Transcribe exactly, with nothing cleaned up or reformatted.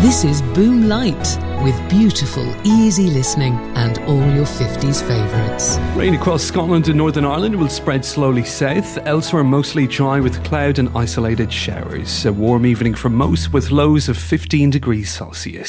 This is Boom Light, with beautiful, easy listening and all your fifties favourites. Rain across Scotland and Northern Ireland will spread slowly south. Elsewhere, mostly dry with cloud and isolated showers. A warm evening for most, with lows of fifteen degrees Celsius.